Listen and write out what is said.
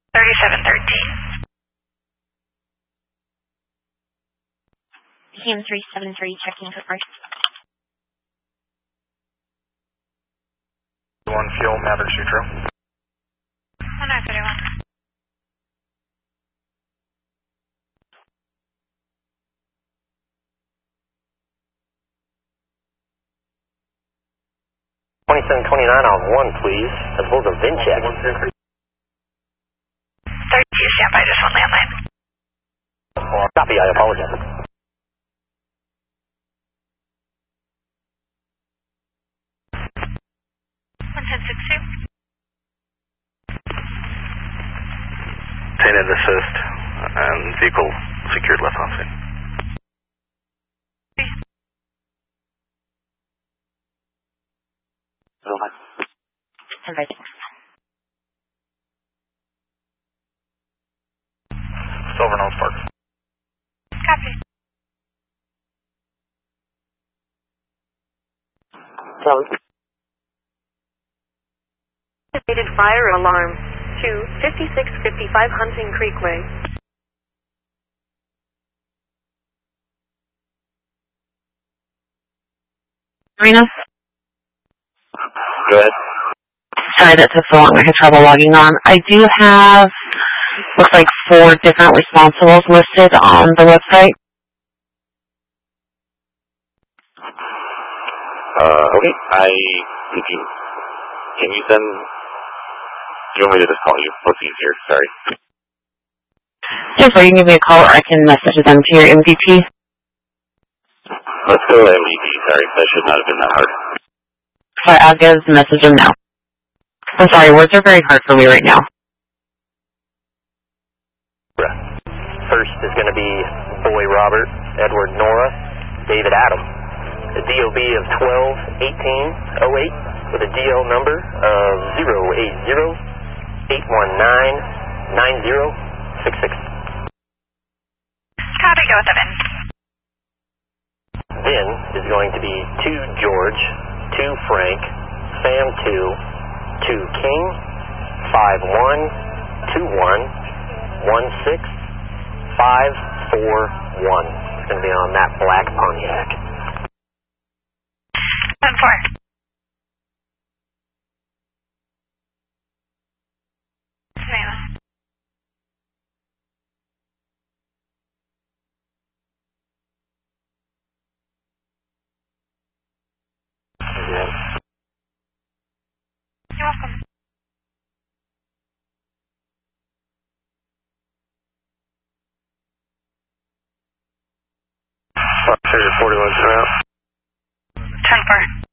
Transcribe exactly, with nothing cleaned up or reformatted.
thirty-seven thirteen. C M three seven three, checking for price. One fuel, Maverick Sutro. one nine thirty-one. twenty-seven twenty-nine on one, please, as well as a VIN check. thirty-two, stand by, just one landline. Copy, I apologize. one ten six two. Tainted assist and vehicle secured left on scene. Silver Nose Park. Copy. Close. Activated fire alarm to fifty-six fifty-five Hunting Creek Way. Marina? Go ahead. Sorry that took so long. I had trouble logging on. I do have, looks like four different responsibles listed on the website. Uh, okay, I, if you, can you send, do you want me to just call you? What's easier? Sorry. Yes, or you can give me a call or I can message them to your M V P. Let's go M V P, sorry. That should not have been that hard. Sorry, I'll just message them now. I'm sorry, words are very hard for me right now. First is going to be Boy Robert, Edward Nora, David Adam. A D O B of twelve eighteen oh eight with a D L number of zero eight zero eight one nine nine zero six six. Copy, go with the VIN. VIN is going to be two George, two Frank, Sam two, two King, five one, two one, one six, five four one. It's going to be on that black Pontiac. ten four. Savannah. You're welcome. forty-one, out. ten four.